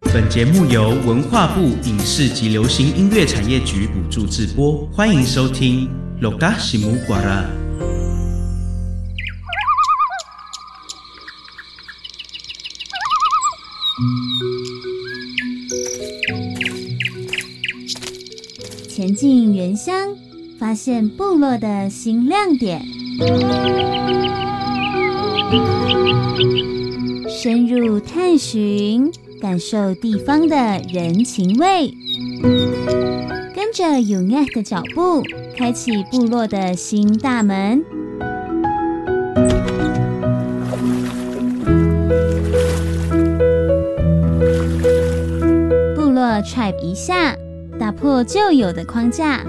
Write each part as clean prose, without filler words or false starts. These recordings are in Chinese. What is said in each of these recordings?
本节目由文化部影视及流行音乐产业局补助制播，欢迎收听 Loka Simu Guara。 前进原乡，发现部落的新亮点。深入探寻，感受地方的人情味。跟着永爱的脚步，开启部落的新大门。部落 Tribe 一下，打破旧有的框架，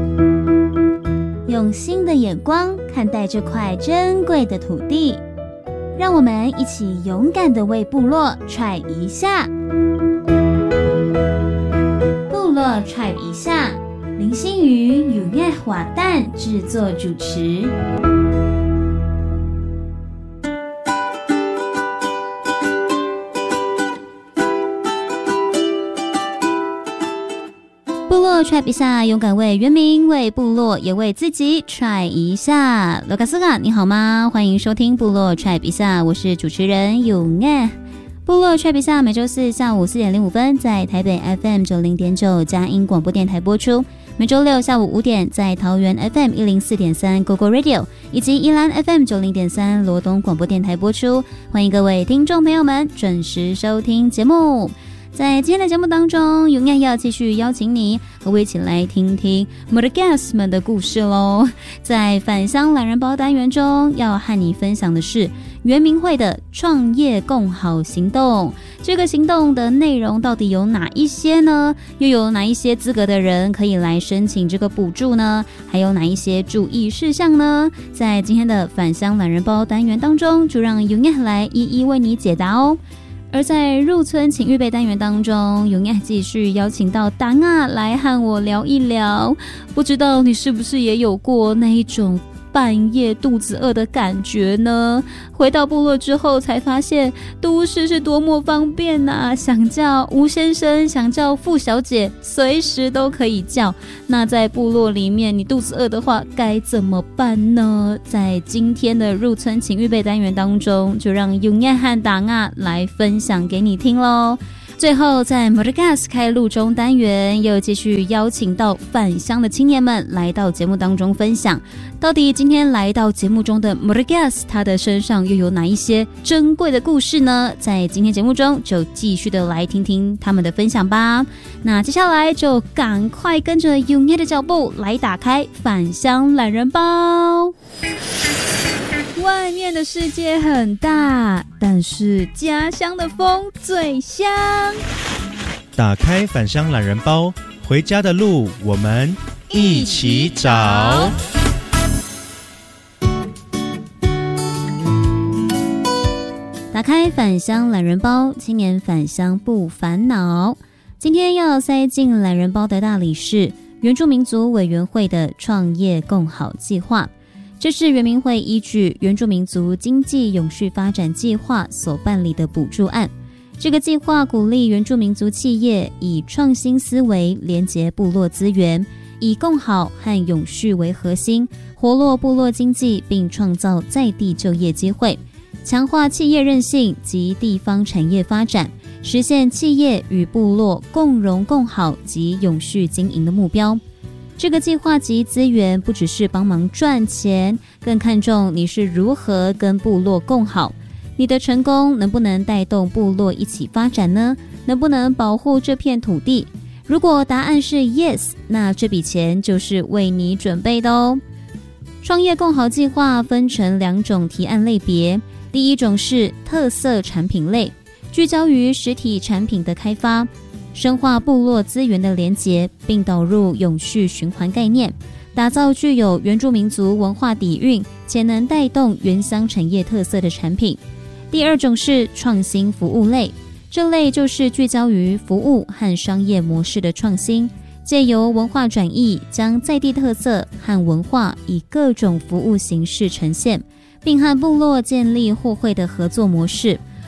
用新的眼光看待这块珍贵的土地。让我们一起勇敢地为部落 Tribe 一下。部落 Tribe 一下，林心瑜、永爱华蛋制作主持。部落 Try 一下，勇敢为原民、为部落，也为自己 Try 一下。罗卡斯卡，你好吗？欢迎收听部落 Try 一下，我是主持人永爱。部落 Try 一下每周四下午4点05分在台北 FM 90.9佳音广播电台播出，每周六下午5点在桃园 FM 104.3 GoGo Radio 以及宜兰 FM 90.3罗东广播电台播出。欢迎各位听众朋友们准时收听节目。在今天的节目当中，永爱要继续邀请你和我一起来听听 Madagascar 们的故事咯。在返乡懒人包单元中，要和你分享的是原民会的创业共好行动。这个行动的内容到底有哪一些呢？又有哪一些资格的人可以来申请这个补助呢？还有哪一些注意事项呢？在今天的返乡懒人包单元当中，就让永爱来一一为你解答哦。而在入村请预备单元当中，永爱继续邀请到达娜来和我聊一聊。不知道你是不是也有过那一种半夜肚子饿的感觉呢？回到部落之后才发现都市是多么方便啊，想叫吴先生，想叫傅小姐，随时都可以叫。那在部落里面你肚子饿的话该怎么办呢？在今天的入村请预备单元当中，就让永爱和达娜来分享给你听咯。最后在 Madagascar 开路中单元又继续邀请到返乡的青年们来到节目当中分享，到底今天来到节目中的 Madagascar 他的身上又有哪一些珍贵的故事呢？在今天节目中就继续的来听听他们的分享吧。那接下来就赶快跟着永爱的脚步来打开返乡懒人包。外面的世界很大，但是家乡的风最香。 打开返乡懒人包，回家的路我们一起找。 打开返乡懒人包，青年返乡不烦恼。今天要塞进懒人包的大礼是原住民族委员会的创业共好计划。这是原民会依据原住民族经济永续发展计划所办理的补助案。这个计划鼓励原住民族企业以创新思维连结部落资源，以共好和永续为核心，活络部落经济，并创造在地就业机会，强化企业韧性及地方产业发展，实现企业与部落共荣共好及永续经营的目标。这个计划及资源不只是帮忙赚钱，更看重你是如何跟部落共好。你的成功能不能带动部落一起发展呢？能不能保护这片土地？如果答案是 yes， 那这笔钱就是为你准备的哦。创业共好计划分成2种提案类别，第一种是特色产品类，聚焦于实体产品的开发，深化部落资源的连结，并导入永续循环概念，打造具有原住民族文化底蕴且能带动原乡产业特色的产品。第二种是创新服务类，这类就是聚焦于服务和商业模式的创新，借由文化转译，将在地特色和文化以各种服务形式呈现，并和部落建立互惠的合作模式，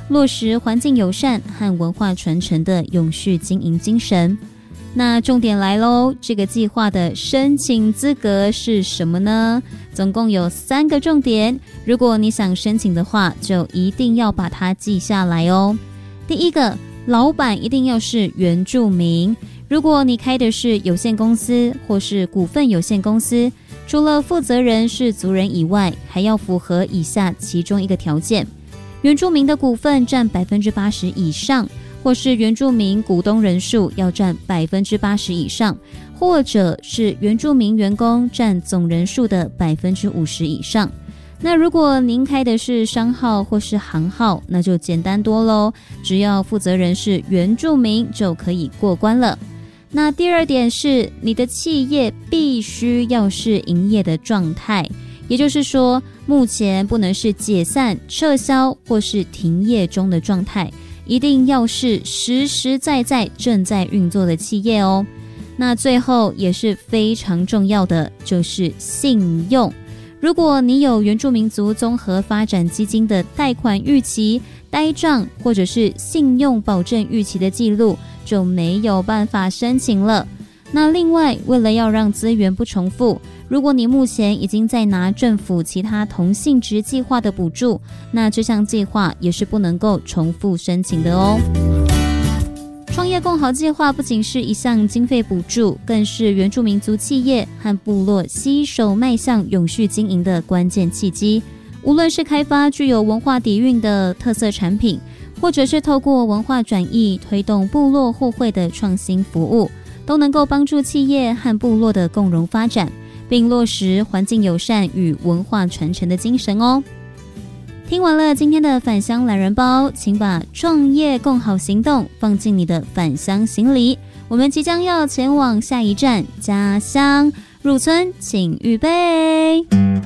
落实环境友善和文化传承的永续经营精神。那重点来咯，这个计划的申请资格是什么呢？总共有3个重点，如果你想申请的话，就一定要把它记下来哦。第一个，老板一定要是原住民。如果你开的是有限公司或是股份有限公司，除了负责人是族人以外，还要符合以下其中一个条件：原住民的股份占80%以上，或是原住民股东人数要占80%以上，或者是原住民员工占总人数的50%以上。那如果您开的是商号或是行号，那就简单多咯，只要负责人是原住民就可以过关了。那第2点是，你的企业必须要是营业的状态，也就是说，目前不能是解散、撤销或是停业中的状态，一定要是实实在在正在运作的企业哦。那最后也是非常重要的，就是信用。如果你有原住民族综合发展基金的贷款逾期、呆账或者是信用保证逾期的记录，就没有办法申请了。那另外，为了要让资源不重复，如果你目前已经在拿政府其他同性质计划的补助，那这项计划也是不能够重复申请的哦。创业共好计划不仅是一项经费补助，更是原住民族企业和部落携手迈向永续经营的关键契机。无论是开发具有文化底蕴的特色产品，或者是透过文化转译推动部落互惠的创新服务，都能够帮助企业和部落的共荣发展，并落实环境友善与文化传承的精神哦。听完了今天的返乡懒人包，请把创业共好行动放进你的返乡行李，我们即将要前往下一站家乡，入村请预备。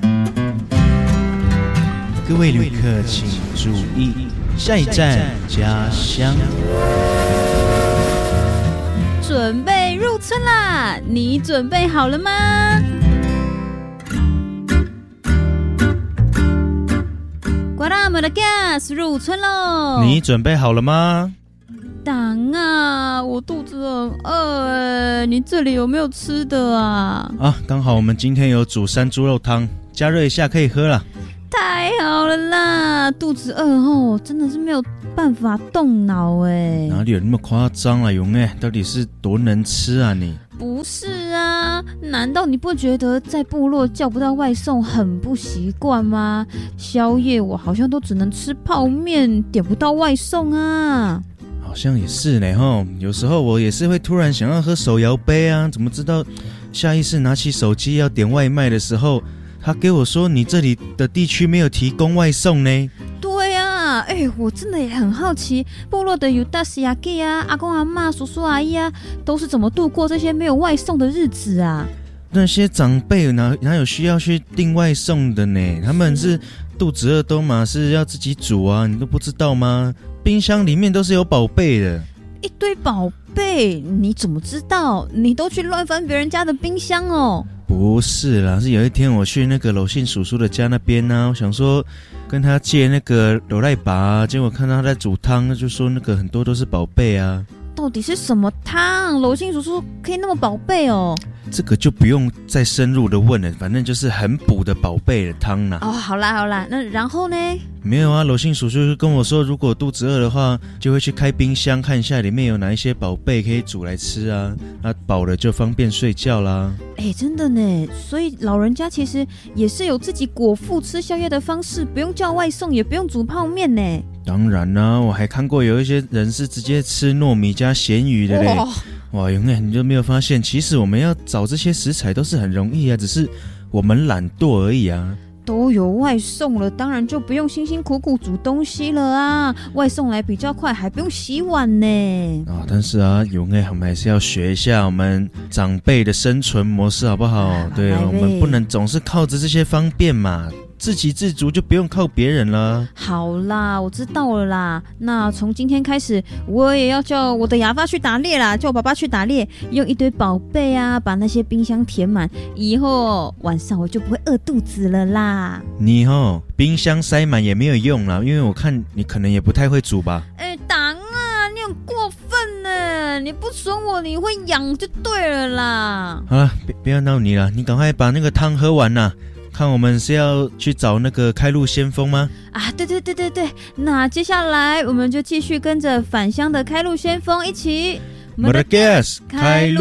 各位旅客请注意，下一站家乡。 准备入村啦，你准备好了吗？呱啦么的 gas 入村喽！ 你准备好了吗？ 党啊，我肚子很饿你这里有没有吃的啊？ 刚好我们今天有煮山猪肉汤，加热一下可以喝了。 太好了啦，肚子饿真的是没有办法动脑哪里有那么夸张啊，勇到底是多能吃啊你？ 不是啊，难道你不觉得在部落叫不到外送很不习惯吗？宵夜我好像都只能吃泡面，点不到外送啊。 好像也是呢有时候我也是会突然想要喝手摇杯啊，怎么知道下意识拿起手机要点外卖的时候，他给我说你这里的地区没有提供外送呢？ 对啊，我真的也很好奇，部落的有大西亚给啊、阿公阿嬷、叔叔阿姨啊，都是怎么度过这些没有外送的日子啊？ 那些长辈哪有需要去订外送的呢？他们是肚子饿都嘛是要自己煮啊，你都不知道吗？冰箱里面都是有宝贝的。 一堆宝贝，你怎么知道？你都去乱翻别人家的冰箱哦？ 不是啦，是有一天我去那个娄姓叔叔的家那边我想说跟他借那个罗赖拔结果看到他在煮汤，就说那个很多都是宝贝啊。 到底是什么汤？娄姓叔叔可以那么宝贝哦？ 这个就不用再深入的问了，反正就是很补的宝贝的汤啦。 好啦，那然后呢？ 没有啊，娄姓叔叔就跟我说，如果肚子饿的话，就会去开冰箱看一下里面有哪一些宝贝可以煮来吃啊。饱了就方便睡觉啦。 真的呢，所以老人家其实也是有自己果腹吃宵夜的方式，不用叫外送，也不用煮泡面呢。 当然啦，我还看过有一些人是直接吃糯米加咸鱼的嘞。哇，永远你就没有发现，其实我们要找这些食材都是很容易啊，只是我们懒惰而已啊。 都有外送了，当然就不用辛辛苦苦煮东西了啊，外送来比较快，还不用洗碗呢。 但是啊，永远我们还是要学一下我们长辈的生存模式，好不好？对，我们不能总是靠着这些方便嘛。 自给自足，就不用靠别人啦。 好啦，我知道了啦。那从今天开始，我也要叫我的哑巴去打猎啦，叫我爸爸去打猎，用一堆宝贝啊，把那些冰箱填满，以后晚上我就不会饿肚子了啦。 你冰箱塞满也没有用啦，因为我看你可能也不太会煮吧。 党啊，你很过分呢！你不准我，你会养就对了啦。 好了，不要闹你了，你赶快把那个汤喝完啦。看我们是要去找那个开路先锋吗？ 啊，对，那接下来我们就继续跟着返乡的开路先锋一起， 开路。